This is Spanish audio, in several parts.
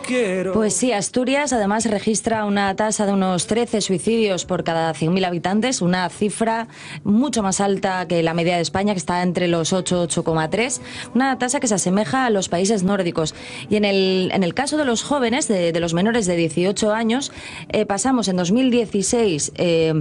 Pues sí, Asturias además registra una tasa de unos 13 suicidios por cada 100.000 habitantes, una cifra mucho más alta que la media de España, que está entre los 8,3, una tasa que se asemeja a los países nórdicos. Y en el caso de los jóvenes, de los menores de 18 años, pasamos en 2016 de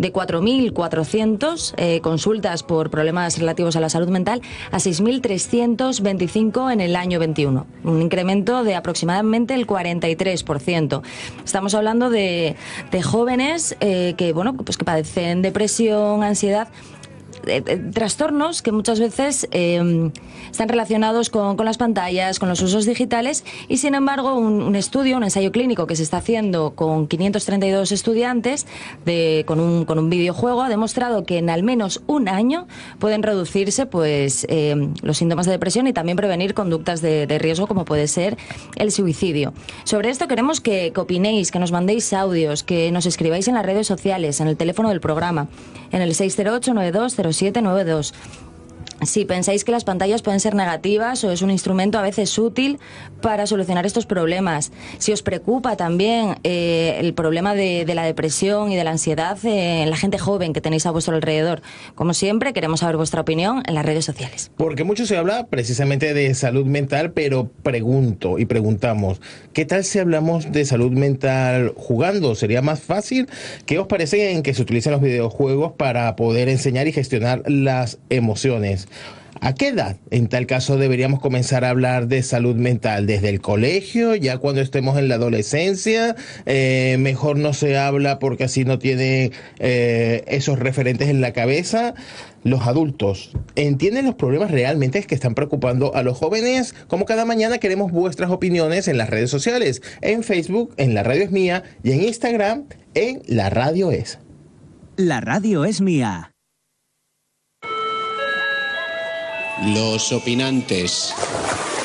4.400 consultas por problemas relativos a la salud mental a 6.325 en el año 21, un incremento de aproximadamente el 43%. Estamos hablando de jóvenes que padecen depresión, ansiedad, trastornos que muchas veces están relacionados con las pantallas, con los usos digitales, y sin embargo un estudio, un ensayo clínico que se está haciendo con 532 estudiantes con un videojuego ha demostrado que en al menos un año pueden reducirse los síntomas de depresión y también prevenir conductas de riesgo como puede ser el suicidio. Sobre esto queremos que opinéis, que nos mandéis audios, que nos escribáis en las redes sociales, en el teléfono del programa, en el 608-920792. Si pensáis que las pantallas pueden ser negativas o es un instrumento a veces útil para solucionar estos problemas. Si os preocupa también el problema de la depresión y de la ansiedad en la gente joven que tenéis a vuestro alrededor. Como siempre, queremos saber vuestra opinión en las redes sociales. Porque mucho se habla precisamente de salud mental, pero preguntamos, ¿qué tal si hablamos de salud mental jugando? ¿Sería más fácil? ¿Qué os parece en que se utilizan los videojuegos para poder enseñar y gestionar las emociones? ¿A qué edad, en tal caso, deberíamos comenzar a hablar de salud mental? ¿Desde el colegio? ¿Ya cuando estemos en la adolescencia? ¿Mejor no se habla porque así no tiene esos referentes en la cabeza? Los adultos, ¿entienden los problemas realmente que están preocupando a los jóvenes? Como cada mañana queremos vuestras opiniones en las redes sociales, en Facebook, en La Radio Es Mía, y en Instagram, en La Radio Es. La Radio es mía. Los opinantes.